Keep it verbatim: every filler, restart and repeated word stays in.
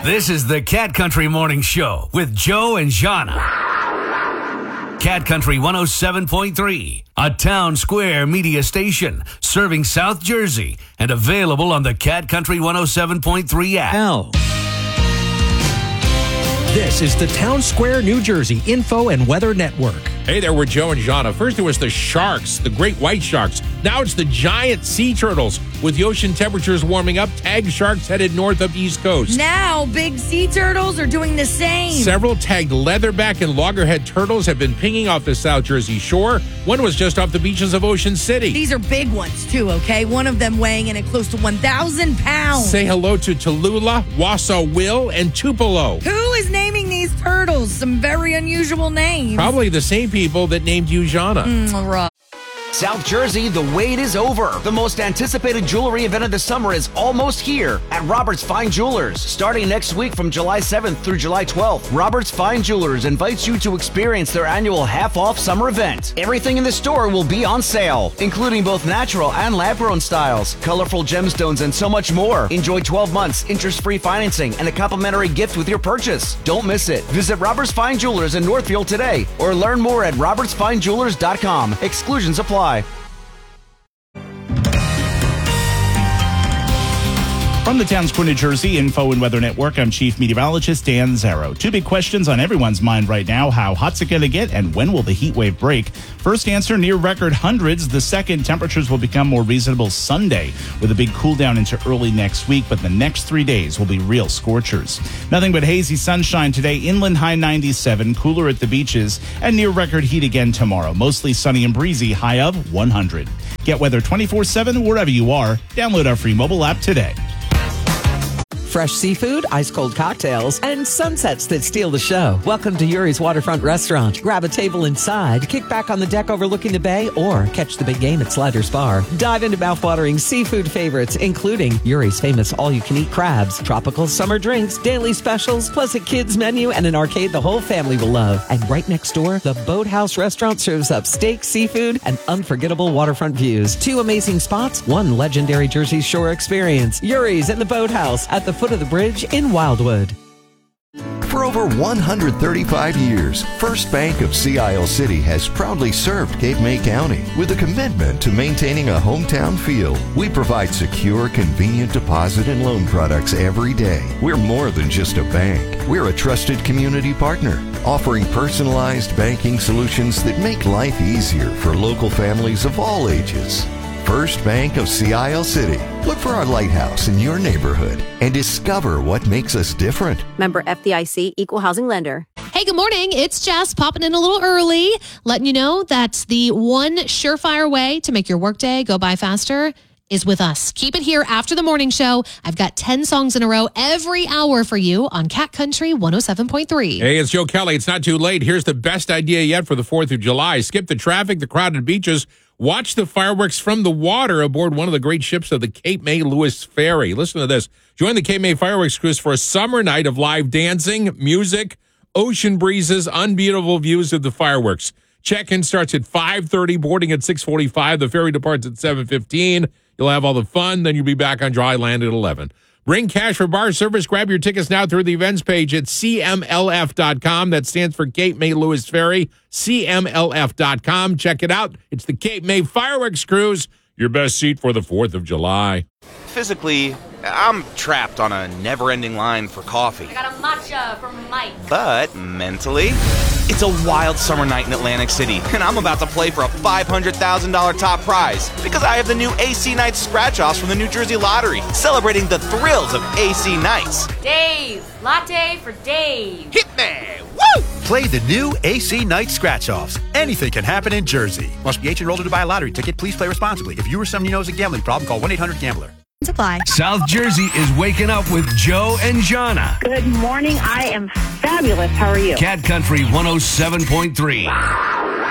This is the Cat Country Morning Show with Joe and Jana. Cat Country one oh seven point three, a Town Square media station serving South Jersey and available on the Cat Country one oh seven point three app. L. This is the Town Square, New Jersey Info and Weather Network. Hey there, we're Joe and Jana. First it was the sharks, the great white sharks. Now it's the giant sea turtles. With the ocean temperatures warming up, tagged sharks headed north up East Coast. Now big sea turtles are doing the same. Several tagged leatherback and loggerhead turtles have been pinging off the South Jersey shore. One was just off the beaches of Ocean City. These are big ones too, okay? One of them weighing in at close to one thousand pounds. Say hello to Tallulah, Wausau Will, and Tupelo. Who is naming these turtles? Some very unusual names. Probably the same people that named you Jana. Mm, right. South Jersey, the wait is over. The most anticipated jewelry event of the summer is almost here at Roberts Fine Jewelers. Starting next week from July seventh through July twelfth, Roberts Fine Jewelers invites you to experience their annual half-off summer event. Everything in the store will be on sale, including both natural and lab-grown styles, colorful gemstones, and so much more. Enjoy twelve months interest-free financing and a complimentary gift with your purchase. Don't miss it. Visit Roberts Fine Jewelers in Northfield today or learn more at roberts fine jewelers dot com. Exclusions apply. From the Town Square, New Jersey Info and Weather Network, I'm Chief Meteorologist Dan Zarrow. Two big questions on everyone's mind right now. How hot's it going to get and when will the heat wave break? First answer, near record hundreds. The second, temperatures will become more reasonable Sunday with a big cool down into early next week, but the next three days will be real scorchers. Nothing but hazy sunshine today. Inland high ninety-seven, cooler at the beaches, and near record heat again tomorrow. Mostly sunny and breezy, high of one hundred. Get weather twenty-four seven wherever you are. Download our free mobile app today. Fresh seafood, ice-cold cocktails, and sunsets that steal the show. Welcome to Yuri's Waterfront Restaurant. Grab a table inside, kick back on the deck overlooking the bay, or catch the big game at Sliders Bar. Dive into mouthwatering seafood favorites, including Yuri's famous all-you-can-eat crabs, tropical summer drinks, daily specials, plus a kids menu and an arcade the whole family will love. And right next door, the Boathouse Restaurant serves up steak, seafood, and unforgettable waterfront views. Two amazing spots, one legendary Jersey Shore experience. Yuri's and the Boathouse at the foot of the bridge in Wildwood. For over one hundred thirty-five years, First Bank of Sea Isle City has proudly served Cape May County with a commitment to maintaining a hometown feel. We provide secure, convenient deposit and loan products every day. We're more than just a bank. We're a trusted community partner, offering personalized banking solutions that make life easier for local families of all ages. First Bank of Sea Isle City. Look for our lighthouse in your neighborhood and discover what makes us different. Member F D I C, Equal Housing Lender. Hey, good morning. It's Jess popping in a little early, letting you know that the one surefire way to make your workday go by faster is with us. Keep it here after the morning show. I've got ten songs in a row every hour for you on Cat Country one oh seven point three. Hey, it's Joe Kelly. It's not too late. Here's the best idea yet for the fourth of July. Skip the traffic, the crowded beaches. Watch the fireworks from the water aboard one of the great ships of the Cape May Lewis Ferry. Listen to this. Join the Cape May Fireworks Cruise for a summer night of live dancing, music, ocean breezes, unbeatable views of the fireworks. Check-in starts at five thirty, boarding at six forty-five. The ferry departs at seven fifteen. You'll have all the fun, then you'll be back on dry land at eleven. Bring cash for bar service. Grab your tickets now through the events page at C M L F dot com. That stands for Cape May Lewis Ferry, C M L F dot com. Check it out. It's the Cape May Fireworks Cruise, your best seat for the fourth of July. Physically, I'm trapped on a never-ending line for coffee. I got a matcha from Mike. But mentally, it's a wild summer night in Atlantic City, and I'm about to play for a five hundred thousand dollars top prize because I have the new A C Nights scratch-offs from the New Jersey Lottery, celebrating the thrills of A C Nights. Dave, latte for Dave. Hit me! Woo! Play the new A C Nights scratch-offs. Anything can happen in Jersey. Must be age enrolled to buy a lottery ticket. Please play responsibly. If you or someone you know has a gambling problem, call one eight hundred gambler. Supply. South Jersey is waking up with Joe and Jana. Good morning. I am fabulous. How are you? Cat Country one oh seven point three.